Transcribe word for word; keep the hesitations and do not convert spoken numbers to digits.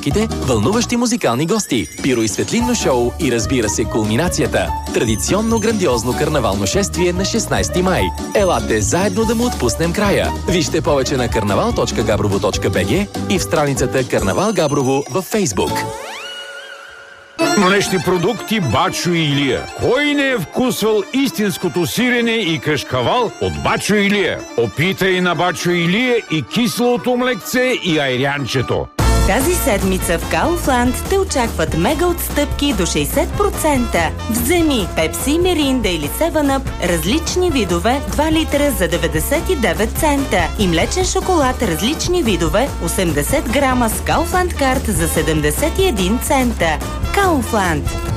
караоките, вълнуващи музикални гости, пиро и светлинно шоу и разбира се кулминацията. Традиционно грандиозно карнавално шествие на шестнайсети май. Елате заедно да му отпуснем края. Вижте повече на карнавал точка габрово точка би джи и в страницата Карнавал Габрово във Фейсбук. Млечни продукти Бачо Илия. Кой не е вкусвал истинското сирене и кашкавал от Бачо Илия? Опитай на Бачо Илия и киселото млекце и айрянчето. Тази седмица в Kaufland те очакват мега отстъпки до шейсет процента. Вземи Пепси, Миринда или севън ъп, различни видове, два литра за деветдесет и девет цента. И млечен шоколад, различни видове, осемдесет грама с Kaufland карт за седемдесет и един цента. Kaufland.